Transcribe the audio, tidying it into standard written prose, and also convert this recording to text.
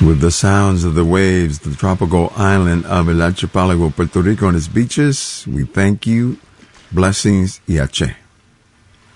with the sounds of the waves, the tropical island of El Archipelago, Puerto Rico and its beaches. We thank you. Blessings y Ache.